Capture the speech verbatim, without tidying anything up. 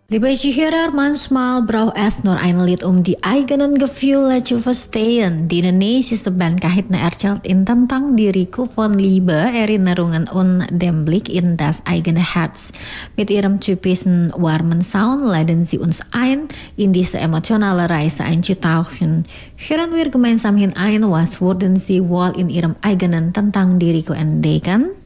Liebe Zuhörer, manchmal braucht es nur ein Lied, um die eigenen Gefühle zu verstehen. Die Indonesische Band Kahitna erzählt in Tentang Diriku von Liebe, Erinnerungen und dem Blick in das eigene Herz. Mit ihrem typischen warmen Sound laden sie uns ein, in diese emotionale Reise einzutauchen. Hören wir gemeinsam hinein, was würden sie wohl in ihrem eigenen Tentang Diriku entdecken?